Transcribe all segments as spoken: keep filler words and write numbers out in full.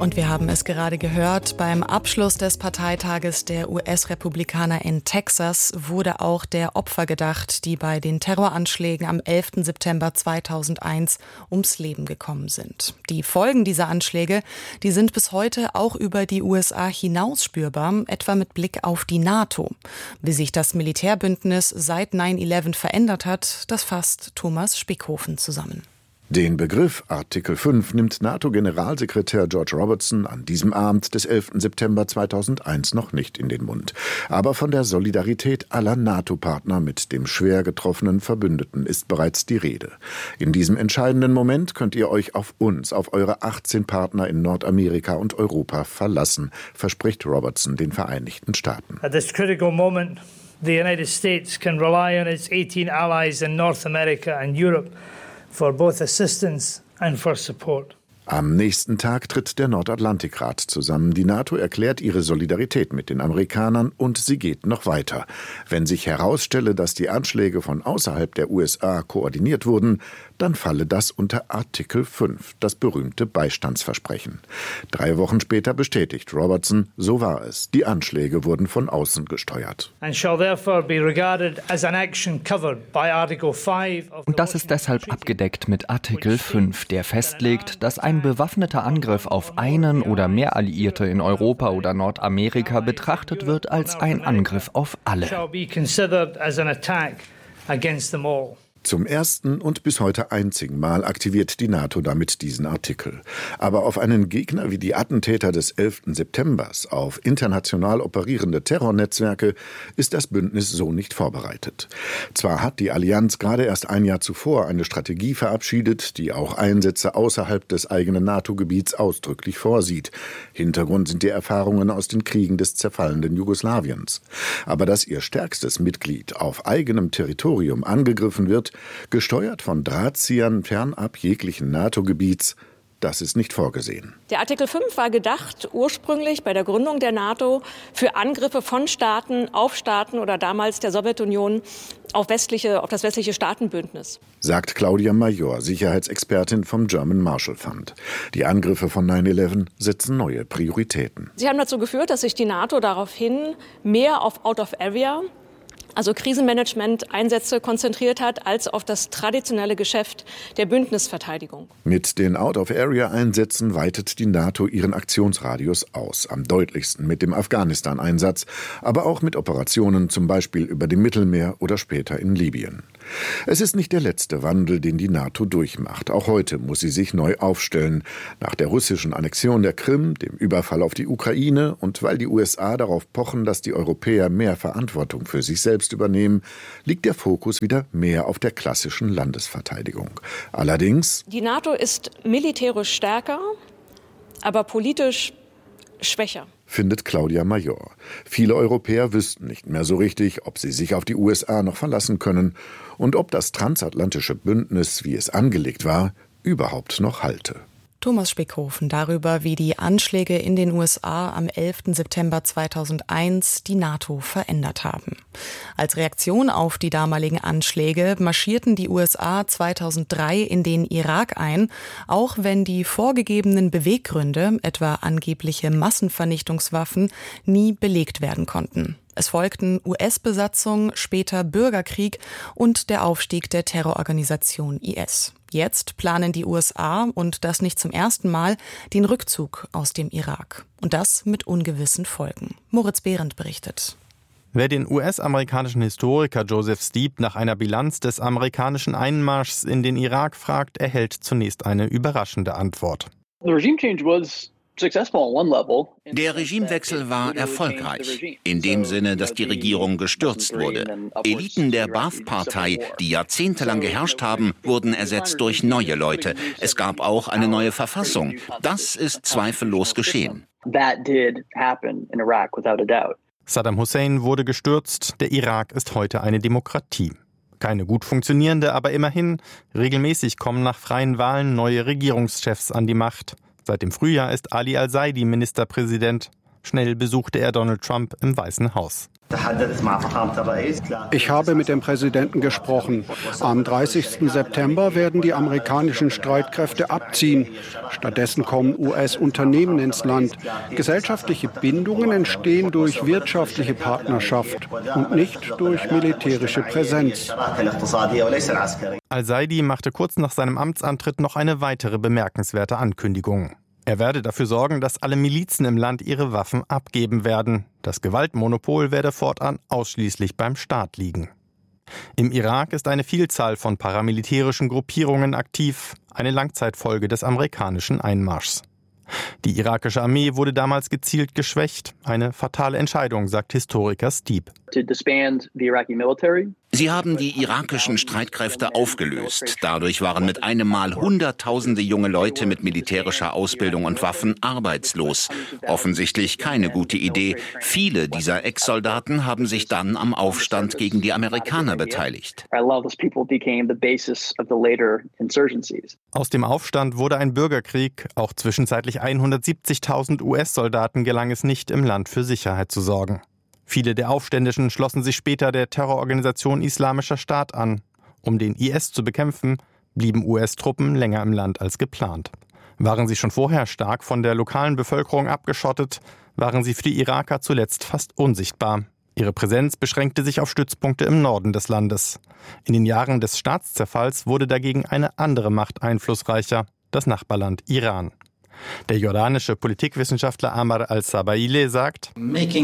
Und wir haben es gerade gehört, beim Abschluss des Parteitages der U S-Republikaner in Texas wurde auch der Opfer gedacht, die bei den Terroranschlägen am elften September zweitausendeins ums Leben gekommen sind. Die Folgen dieser Anschläge, die sind bis heute auch über die U S A hinaus spürbar, etwa mit Blick auf die NATO. Wie sich das Militärbündnis seit neun elf verändert hat, das fasst Thomas Spickhofen zusammen. Den Begriff Artikel fünf nimmt NATO-Generalsekretär George Robertson an diesem Abend des elften September zweitausendeins noch nicht in den Mund. Aber von der Solidarität aller NATO-Partner mit dem schwer getroffenen Verbündeten ist bereits die Rede. In diesem entscheidenden Moment könnt ihr euch auf uns, auf eure achtzehn Partner in Nordamerika und Europa verlassen, verspricht Robertson den Vereinigten Staaten. At this critical moment, the United States can rely on its eighteen allies in North America and Europe for both assistance and for support. Am nächsten Tag tritt der Nordatlantikrat zusammen. Die NATO erklärt ihre Solidarität mit den Amerikanern und sie geht noch weiter. Wenn sich herausstelle, dass die Anschläge von außerhalb der U S A koordiniert wurden, dann falle das unter Artikel fünf, das berühmte Beistandsversprechen. Drei Wochen später bestätigt Robertson, so war es. Die Anschläge wurden von außen gesteuert. And shall therefore be regarded as an action covered by Article five of the Und das ist deshalb abgedeckt mit Artikel fünf, der festlegt, dass ein bewaffneter Angriff auf einen oder mehr Alliierte in Europa oder Nordamerika betrachtet wird als ein Angriff auf alle. Zum ersten und bis heute einzigen Mal aktiviert die NATO damit diesen Artikel. Aber auf einen Gegner wie die Attentäter des elften September, auf international operierende Terrornetzwerke, ist das Bündnis so nicht vorbereitet. Zwar hat die Allianz gerade erst ein Jahr zuvor eine Strategie verabschiedet, die auch Einsätze außerhalb des eigenen NATO-Gebiets ausdrücklich vorsieht. Hintergrund sind die Erfahrungen aus den Kriegen des zerfallenden Jugoslawiens. Aber dass ihr stärkstes Mitglied auf eigenem Territorium angegriffen wird, gesteuert von Drahtziehern fernab jeglichen NATO-Gebiets, das ist nicht vorgesehen. Der Artikel fünf war gedacht ursprünglich bei der Gründung der NATO für Angriffe von Staaten auf Staaten oder damals der Sowjetunion auf, westliche, auf das westliche Staatenbündnis. Sagt Claudia Major, Sicherheitsexpertin vom German Marshall Fund. Die Angriffe von neun elf setzen neue Prioritäten. Sie haben dazu geführt, dass sich die NATO daraufhin mehr auf Out of Area, also Krisenmanagement-Einsätze konzentriert hat, als auf das traditionelle Geschäft der Bündnisverteidigung. Mit den Out-of-Area-Einsätzen weitet die NATO ihren Aktionsradius aus. Am deutlichsten mit dem Afghanistan-Einsatz, aber auch mit Operationen zum Beispiel über dem Mittelmeer oder später in Libyen. Es ist nicht der letzte Wandel, den die NATO durchmacht. Auch heute muss sie sich neu aufstellen. Nach der russischen Annexion der Krim, dem Überfall auf die Ukraine und weil die U S A darauf pochen, dass die Europäer mehr Verantwortung für sich selbst übernehmen, liegt der Fokus wieder mehr auf der klassischen Landesverteidigung. Allerdings: Die NATO ist militärisch stärker, aber politisch schwächer, findet Claudia Major. Viele Europäer wüssten nicht mehr so richtig, ob sie sich auf die U S A noch verlassen können und ob das transatlantische Bündnis, wie es angelegt war, überhaupt noch halte. Thomas Spickhofen darüber, wie die Anschläge in den U S A am elften September zweitausendeins die NATO verändert haben. Als Reaktion auf die damaligen Anschläge marschierten die U S A zweitausenddrei in den Irak ein, auch wenn die vorgegebenen Beweggründe, etwa angebliche Massenvernichtungswaffen, nie belegt werden konnten. Es folgten U S-Besatzung, später Bürgerkrieg und der Aufstieg der Terrororganisation I S. Jetzt planen die U S A, und das nicht zum ersten Mal, den Rückzug aus dem Irak. Und das mit ungewissen Folgen. Moritz Behrendt berichtet. Wer den U S-amerikanischen Historiker Joseph Stieb nach einer Bilanz des amerikanischen Einmarschs in den Irak fragt, erhält zunächst eine überraschende Antwort. The regime change was Der Regimewechsel war erfolgreich, in dem Sinne, dass die Regierung gestürzt wurde. Eliten der Ba'ath-Partei, die jahrzehntelang geherrscht haben, wurden ersetzt durch neue Leute. Es gab auch eine neue Verfassung. Das ist zweifellos geschehen. Saddam Hussein wurde gestürzt, der Irak ist heute eine Demokratie. Keine gut funktionierende, aber immerhin. Regelmäßig kommen nach freien Wahlen neue Regierungschefs an die Macht. Seit dem Frühjahr ist Ali al-Saidi Ministerpräsident. Schnell besuchte er Donald Trump im Weißen Haus. Ich habe mit dem Präsidenten gesprochen. Am dreißigsten September werden die amerikanischen Streitkräfte abziehen. Stattdessen kommen U S-Unternehmen ins Land. Gesellschaftliche Bindungen entstehen durch wirtschaftliche Partnerschaft und nicht durch militärische Präsenz. Al-Saidi machte kurz nach seinem Amtsantritt noch eine weitere bemerkenswerte Ankündigung. Er werde dafür sorgen, dass alle Milizen im Land ihre Waffen abgeben werden. Das Gewaltmonopol werde fortan ausschließlich beim Staat liegen. Im Irak ist eine Vielzahl von paramilitärischen Gruppierungen aktiv, eine Langzeitfolge des amerikanischen Einmarschs. Die irakische Armee wurde damals gezielt geschwächt. Eine fatale Entscheidung, sagt Historiker Stieb. Sie haben die irakischen Streitkräfte aufgelöst. Dadurch waren mit einem Mal Hunderttausende junge Leute mit militärischer Ausbildung und Waffen arbeitslos. Offensichtlich keine gute Idee. Viele dieser Ex-Soldaten haben sich dann am Aufstand gegen die Amerikaner beteiligt. Aus dem Aufstand wurde ein Bürgerkrieg. Auch zwischenzeitlich hundertsiebzigtausend U S-Soldaten gelang es nicht, im Land für Sicherheit zu sorgen. Viele der Aufständischen schlossen sich später der Terrororganisation Islamischer Staat an. Um den I S zu bekämpfen, blieben U S-Truppen länger im Land als geplant. Waren sie schon vorher stark von der lokalen Bevölkerung abgeschottet, waren sie für die Iraker zuletzt fast unsichtbar. Ihre Präsenz beschränkte sich auf Stützpunkte im Norden des Landes. In den Jahren des Staatszerfalls wurde dagegen eine andere Macht einflussreicher, das Nachbarland Iran. Der jordanische Politikwissenschaftler Amar al-Sabaileh sagt: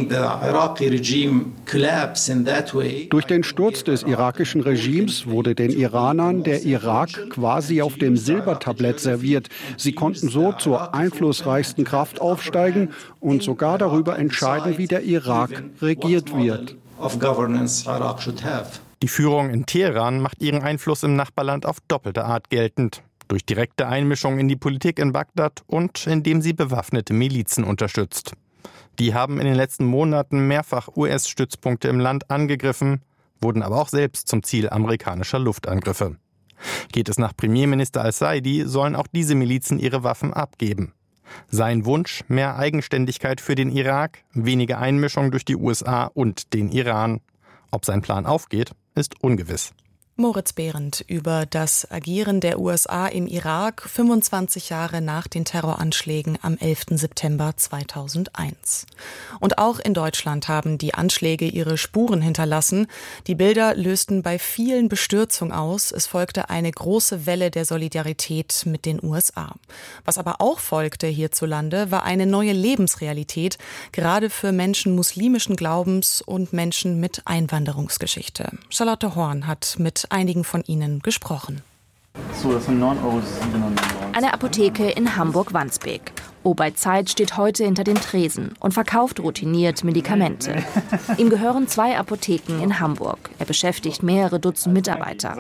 Durch den Sturz des irakischen Regimes wurde den Iranern der Irak quasi auf dem Silbertablett serviert. Sie konnten so zur einflussreichsten Kraft aufsteigen und sogar darüber entscheiden, wie der Irak regiert wird. Die Führung in Teheran macht ihren Einfluss im Nachbarland auf doppelte Art geltend. Durch direkte Einmischung in die Politik in Bagdad und indem sie bewaffnete Milizen unterstützt. Die haben in den letzten Monaten mehrfach U S-Stützpunkte im Land angegriffen, wurden aber auch selbst zum Ziel amerikanischer Luftangriffe. Geht es nach Premierminister al-Saidi, sollen auch diese Milizen ihre Waffen abgeben. Sein Wunsch: mehr Eigenständigkeit für den Irak, weniger Einmischung durch die U S A und den Iran. Ob sein Plan aufgeht, ist ungewiss. Moritz Behrendt über das Agieren der U S A im Irak fünfundzwanzig Jahre nach den Terroranschlägen am elften September zweitausendeins. Und auch in Deutschland haben die Anschläge ihre Spuren hinterlassen. Die Bilder lösten bei vielen Bestürzung aus. Es folgte eine große Welle der Solidarität mit den U S A. Was aber auch folgte hierzulande, war eine neue Lebensrealität, gerade für Menschen muslimischen Glaubens und Menschen mit Einwanderungsgeschichte. Charlotte Horn hat mit einigen von ihnen gesprochen. So, das sind neun Euro siebenundneunzig. Eine Apotheke in Hamburg-Wandsbek. Obaid Said steht heute hinter dem Tresen und verkauft routiniert Medikamente. Ihm gehören zwei Apotheken in Hamburg. Er beschäftigt mehrere Dutzend Mitarbeiter.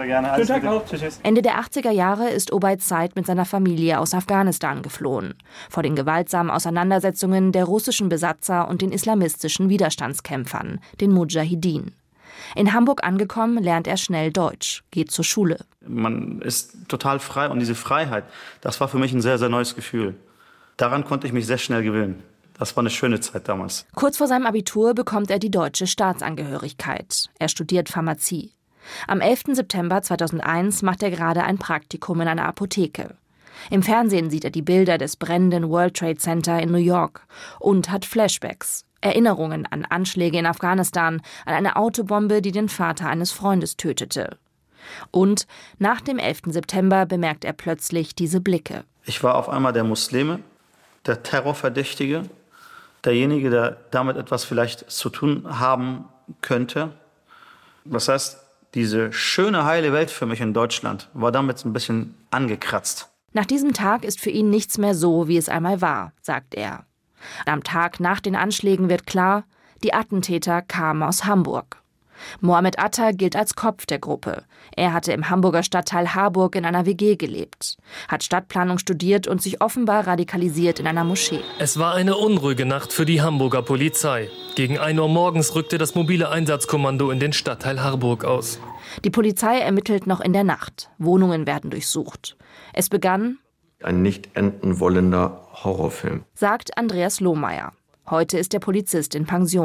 Ende der achtziger Jahre ist Obaid Said mit seiner Familie aus Afghanistan geflohen. Vor den gewaltsamen Auseinandersetzungen der russischen Besatzer und den islamistischen Widerstandskämpfern, den Mudschahidin. In Hamburg angekommen, lernt er schnell Deutsch, geht zur Schule. Man ist total frei und diese Freiheit, das war für mich ein sehr, sehr neues Gefühl. Daran konnte ich mich sehr schnell gewöhnen. Das war eine schöne Zeit damals. Kurz vor seinem Abitur bekommt er die deutsche Staatsangehörigkeit. Er studiert Pharmazie. Am elften September zweitausendeins macht er gerade ein Praktikum in einer Apotheke. Im Fernsehen sieht er die Bilder des brennenden World Trade Center in New York und hat Flashbacks. Erinnerungen an Anschläge in Afghanistan, an eine Autobombe, die den Vater eines Freundes tötete. Und nach dem elften September bemerkt er plötzlich diese Blicke. Ich war auf einmal der Muslime, der Terrorverdächtige, derjenige, der damit etwas vielleicht zu tun haben könnte. Das heißt, diese schöne, heile Welt für mich in Deutschland war damit ein bisschen angekratzt. Nach diesem Tag ist für ihn nichts mehr so, wie es einmal war, sagt er. Am Tag nach den Anschlägen wird klar, die Attentäter kamen aus Hamburg. Mohammed Atta gilt als Kopf der Gruppe. Er hatte im Hamburger Stadtteil Harburg in einer W G gelebt, hat Stadtplanung studiert und sich offenbar radikalisiert in einer Moschee. Es war eine unruhige Nacht für die Hamburger Polizei. Gegen ein Uhr morgens rückte das mobile Einsatzkommando in den Stadtteil Harburg aus. Die Polizei ermittelt noch in der Nacht. Wohnungen werden durchsucht. Es begann ein nicht enden wollender Horrorfilm, sagt Andreas Lohmeier. Heute ist der Polizist in Pension.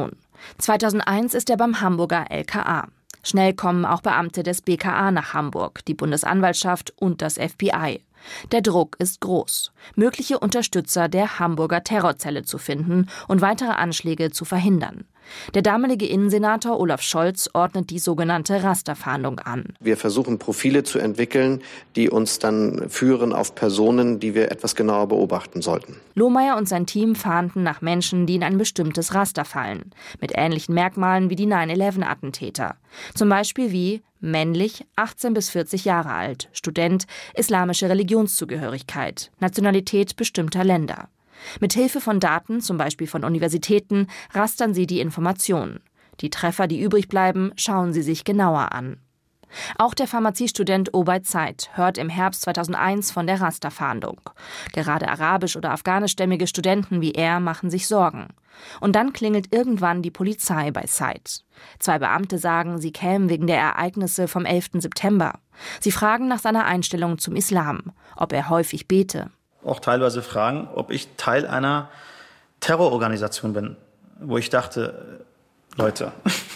zweitausendeins ist er beim Hamburger L K A. Schnell kommen auch Beamte des B K A nach Hamburg, die Bundesanwaltschaft und das F B I. Der Druck ist groß, mögliche Unterstützer der Hamburger Terrorzelle zu finden und weitere Anschläge zu verhindern. Der damalige Innensenator Olaf Scholz ordnet die sogenannte Rasterfahndung an. Wir versuchen Profile zu entwickeln, die uns dann führen auf Personen, die wir etwas genauer beobachten sollten. Lohmeier und sein Team fahnden nach Menschen, die in ein bestimmtes Raster fallen, mit ähnlichen Merkmalen wie die neun elf Attentäter. Zum Beispiel wie männlich, achtzehn bis vierzig Jahre alt, Student, islamische Religionszugehörigkeit, Nationalität bestimmter Länder. Mit Hilfe von Daten, zum Beispiel von Universitäten, rastern sie die Informationen. Die Treffer, die übrig bleiben, schauen sie sich genauer an. Auch der Pharmaziestudent Obaid Said hört im Herbst zweitausendeins von der Rasterfahndung. Gerade arabisch- oder afghanischstämmige Studenten wie er machen sich Sorgen. Und dann klingelt irgendwann die Polizei bei Said. Zwei Beamte sagen, sie kämen wegen der Ereignisse vom elften September. Sie fragen nach seiner Einstellung zum Islam, ob er häufig bete. Auch teilweise fragen, ob ich Teil einer Terrororganisation bin, wo ich dachte, Leute,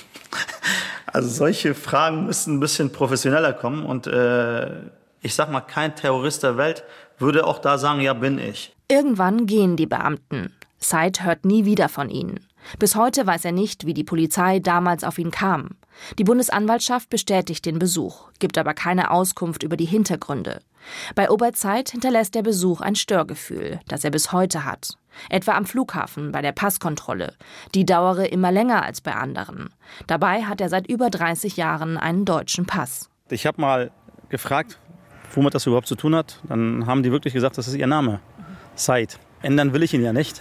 also solche Fragen müssten ein bisschen professioneller kommen und äh, ich sag mal, kein Terrorist der Welt würde auch da sagen, ja, bin ich. Irgendwann gehen die Beamten. Said hört nie wieder von ihnen. Bis heute weiß er nicht, wie die Polizei damals auf ihn kam. Die Bundesanwaltschaft bestätigt den Besuch, gibt aber keine Auskunft über die Hintergründe. Bei Obaid Said hinterlässt der Besuch ein Störgefühl, das er bis heute hat. Etwa am Flughafen bei der Passkontrolle. Die dauere immer länger als bei anderen. Dabei hat er seit über dreißig Jahren einen deutschen Pass. Ich habe mal gefragt, womit das überhaupt zu tun hat. Dann haben die wirklich gesagt, das ist ihr Name. Said. Ändern will ich ihn ja nicht.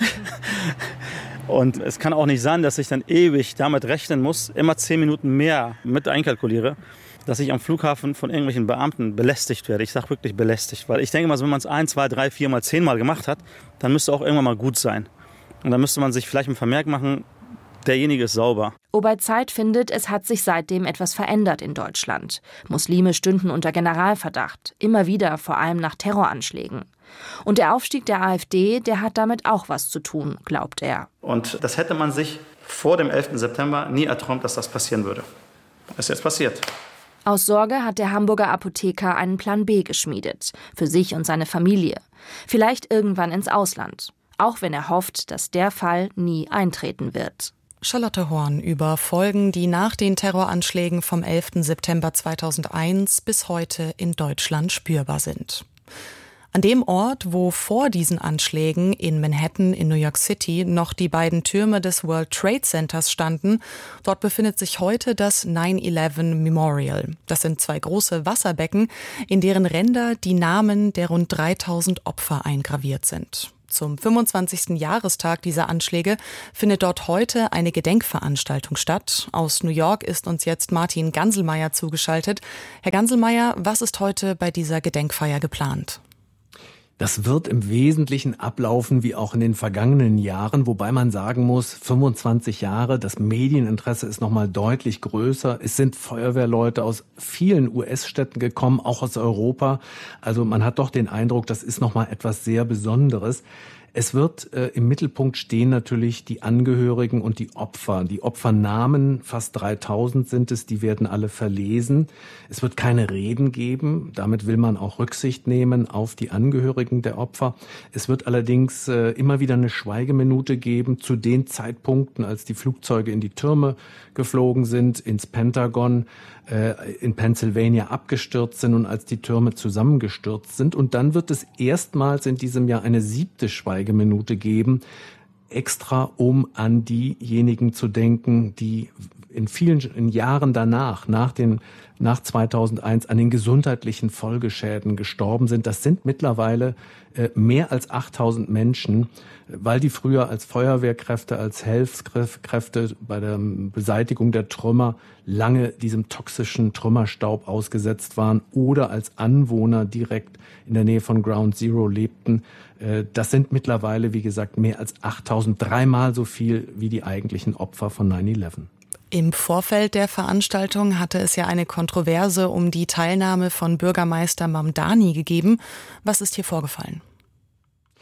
Und es kann auch nicht sein, dass ich dann ewig damit rechnen muss, immer zehn Minuten mehr mit einkalkuliere, dass ich am Flughafen von irgendwelchen Beamten belästigt werde. Ich sage wirklich belästigt, weil ich denke mal, wenn man es ein, zwei, drei, vier mal, zehn Mal gemacht hat, dann müsste auch irgendwann mal gut sein. Und dann müsste man sich vielleicht einen Vermerk machen, derjenige ist sauber. Obaid Said findet, es hat sich seitdem etwas verändert in Deutschland. Muslime stünden unter Generalverdacht, immer wieder, vor allem nach Terroranschlägen. Und der Aufstieg der AfD, der hat damit auch was zu tun, glaubt er. Und das hätte man sich vor dem elften September nie erträumt, dass das passieren würde. Das ist jetzt passiert. Aus Sorge hat der Hamburger Apotheker einen Plan B geschmiedet, für sich und seine Familie. Vielleicht irgendwann ins Ausland, auch wenn er hofft, dass der Fall nie eintreten wird. Charlotte Horn über Folgen, die nach den Terroranschlägen vom elften September zweitausendeins bis heute in Deutschland spürbar sind. An dem Ort, wo vor diesen Anschlägen in Manhattan in New York City noch die beiden Türme des World Trade Centers standen, dort befindet sich heute das nine eleven Memorial. Das sind zwei große Wasserbecken, in deren Ränder die Namen der rund dreitausend Opfer eingraviert sind. Zum fünfundzwanzigsten Jahrestag dieser Anschläge findet dort heute eine Gedenkveranstaltung statt. Aus New York ist uns jetzt Martin Ganselmeier zugeschaltet. Herr Ganselmeier, was ist heute bei dieser Gedenkfeier geplant? Das wird im Wesentlichen ablaufen wie auch in den vergangenen Jahren, wobei man sagen muss, fünfundzwanzig Jahre, das Medieninteresse ist noch mal deutlich größer. Es sind Feuerwehrleute aus vielen U S-Städten gekommen, auch aus Europa. Also man hat doch den Eindruck, das ist noch mal etwas sehr Besonderes. Es wird äh, im Mittelpunkt stehen natürlich die Angehörigen und die Opfer. Die Opfernamen, fast dreitausend sind es, die werden alle verlesen. Es wird keine Reden geben. Damit will man auch Rücksicht nehmen auf die Angehörigen der Opfer. Es wird allerdings äh, immer wieder eine Schweigeminute geben zu den Zeitpunkten, als die Flugzeuge in die Türme geflogen sind, ins Pentagon, äh, in Pennsylvania abgestürzt sind und als die Türme zusammengestürzt sind. Und dann wird es erstmals in diesem Jahr eine siebte Schweigeminute geben, extra um an diejenigen zu denken, die in vielen in Jahren danach, nach den nach zweitausendeins an den gesundheitlichen Folgeschäden gestorben sind. Das sind mittlerweile äh, mehr als achttausend Menschen, weil die früher als Feuerwehrkräfte, als Hilfskräfte bei der Beseitigung der Trümmer lange diesem toxischen Trümmerstaub ausgesetzt waren oder als Anwohner direkt in der Nähe von Ground Zero lebten. Äh, das sind mittlerweile, wie gesagt, mehr als achttausend, dreimal so viel wie die eigentlichen Opfer von nine eleven. Im Vorfeld der Veranstaltung hatte es ja eine Kontroverse um die Teilnahme von Bürgermeister Mamdani gegeben. Was ist hier vorgefallen?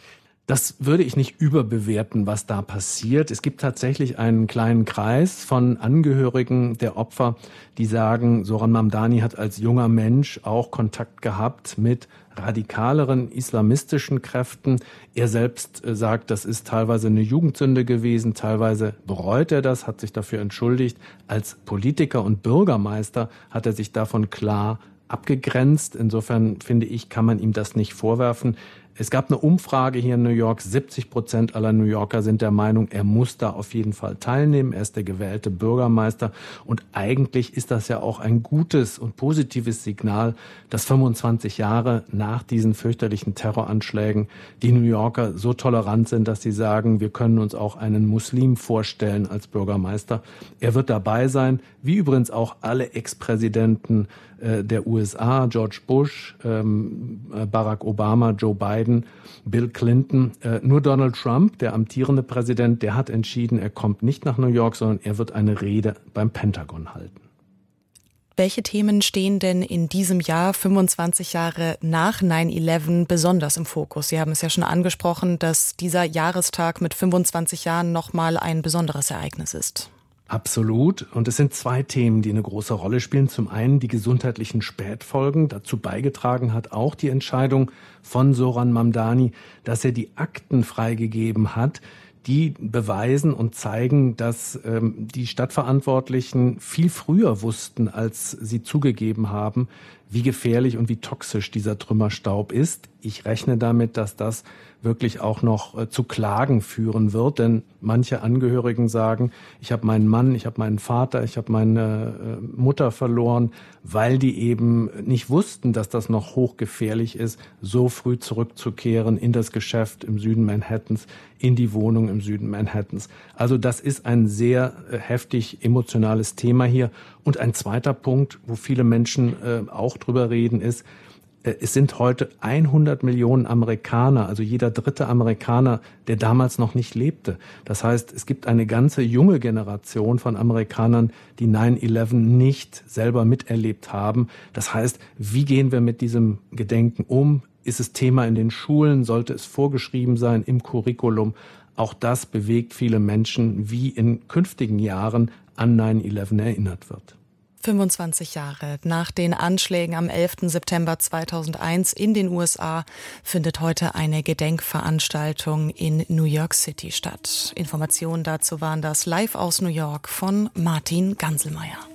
Das würde ich nicht überbewerten, was da passiert. Es gibt tatsächlich einen kleinen Kreis von Angehörigen der Opfer, die sagen, Zoran Mamdani hat als junger Mensch auch Kontakt gehabt mit radikaleren islamistischen Kräften. Er selbst sagt, das ist teilweise eine Jugendsünde gewesen, teilweise bereut er das, hat sich dafür entschuldigt. Als Politiker und Bürgermeister hat er sich davon klar abgegrenzt. Insofern finde ich, kann man ihm das nicht vorwerfen. Es gab eine Umfrage hier in New York. siebzig Prozent aller New Yorker sind der Meinung, er muss da auf jeden Fall teilnehmen. Er ist der gewählte Bürgermeister. Und eigentlich ist das ja auch ein gutes und positives Signal, dass fünfundzwanzig Jahre nach diesen fürchterlichen Terroranschlägen die New Yorker so tolerant sind, dass sie sagen, wir können uns auch einen Muslim vorstellen als Bürgermeister. Er wird dabei sein, wie übrigens auch alle Ex-Präsidenten der U S A, George Bush, Barack Obama, Joe Biden, Bill Clinton. Nur Donald Trump, der amtierende Präsident, der hat entschieden, er kommt nicht nach New York, sondern er wird eine Rede beim Pentagon halten. Welche Themen stehen denn in diesem Jahr, fünfundzwanzig Jahre nach neun elf, besonders im Fokus? Sie haben es ja schon angesprochen, dass dieser Jahrestag mit fünfundzwanzig Jahren nochmal ein besonderes Ereignis ist. Absolut. Und es sind zwei Themen, die eine große Rolle spielen. Zum einen die gesundheitlichen Spätfolgen. Dazu beigetragen hat auch die Entscheidung von Zoran Mamdani, dass er die Akten freigegeben hat, die beweisen und zeigen, dass ähm, die Stadtverantwortlichen viel früher wussten, als sie zugegeben haben, wie gefährlich und wie toxisch dieser Trümmerstaub ist. Ich rechne damit, dass das wirklich auch noch äh, zu Klagen führen wird, denn manche Angehörigen sagen, ich habe meinen Mann, ich habe meinen Vater, ich habe meine äh, Mutter verloren, weil die eben nicht wussten, dass das noch hochgefährlich ist, so früh zurückzukehren in das Geschäft im Süden Manhattans, in die Wohnung im Süden Manhattans. Also das ist ein sehr äh, heftig emotionales Thema hier. Und ein zweiter Punkt, wo viele Menschen äh, auch drüber reden, ist, es sind heute hundert Millionen Amerikaner, also jeder dritte Amerikaner, der damals noch nicht lebte. Das heißt, es gibt eine ganze junge Generation von Amerikanern, die neun elf nicht selber miterlebt haben. Das heißt, wie gehen wir mit diesem Gedenken um? Ist es Thema in den Schulen? Sollte es vorgeschrieben sein im Curriculum? Auch das bewegt viele Menschen, wie in künftigen Jahren an neun elf erinnert wird. fünfundzwanzig Jahre nach den Anschlägen am elften September zweitausendeins in den U S A findet heute eine Gedenkveranstaltung in New York City statt. Informationen dazu waren das live aus New York von Martin Ganselmeier.